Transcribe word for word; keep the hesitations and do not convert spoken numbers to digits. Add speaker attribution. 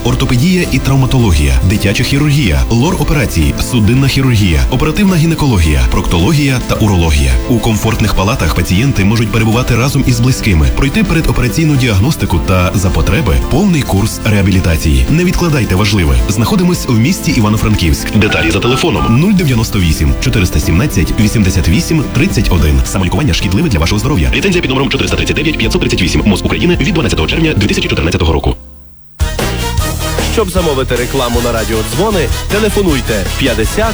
Speaker 1: ортопедія і травматологія, дитяча хірургія, лор-операції, судинна хірургія, оперативна гінекологія, проктологія та урологія. У комфортних палатах пацієнти можуть перебувати разом із близькими, пройти передопераційну діагностику та, за потреби, повний курс реабілітації. Не відкладайте важливе. Знаходимось в місті Івано-Франківськ. Деталі за телефоном нуль дев'яносто вісім чотириста сімнадцять вісімдесят вісім тридцять один. Самолікування шкідливе для вашого здоров'я. Ліцензія під номером чотириста тридцять дев'ять п'ятсот тридцять вісім. МОЗ України від дванадцятого червня дві тисячі чотирнадцятого року.
Speaker 2: Щоб замовити рекламу на радіодзвони, телефонуйте п'ятдесят